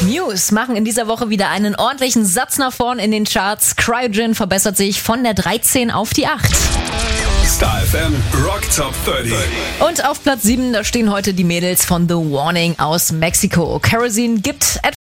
Muse machen in dieser Woche wieder einen ordentlichen Satz nach vorn in den Charts. Cryogen verbessert sich von der 13 auf die 8. Star FM Rock Top 30. Und auf Platz 7, da stehen heute die Mädels von The Warning aus Mexiko. Kerosene gibt